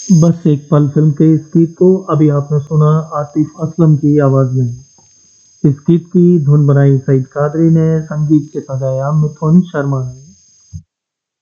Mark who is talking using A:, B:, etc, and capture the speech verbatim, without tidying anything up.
A: बस एक पल फिल्म के इस गीत को अभी आपने सुना आतिफ असलम की आवाज में। इस गीत की धुन बनाई सईद कादरी ने, संगीत के सजाया मिथुन शर्मा ने।